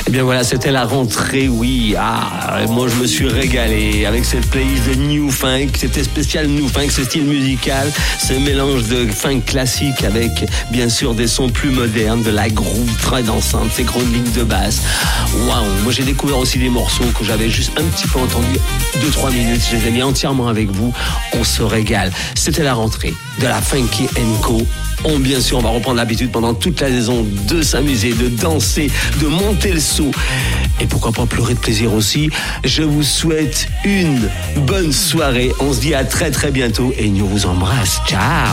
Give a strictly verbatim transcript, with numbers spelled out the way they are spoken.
Eh bien voilà, c'était la rentrée, oui. Ah, moi je me suis régalé avec cette playlist de New Funk. C'était spécial New Funk, ce style musical, ce mélange de funk classique avec bien sûr des sons plus modernes, de la groove très dansante, ces grandes lignes de basse. Waouh, moi j'ai découvert aussi des morceaux que j'avais juste un petit peu entendus, deux trois minutes, je les ai mis entièrement avec vous. On se régale. C'était la rentrée de la Funky and Co. On, bien sûr, on va reprendre l'habitude pendant toute la saison de s'amuser, de danser, de monter le saut. Et pourquoi pas pleurer de plaisir aussi. Je vous souhaite une bonne soirée. On se dit à très très bientôt et nous vous embrasse. Ciao.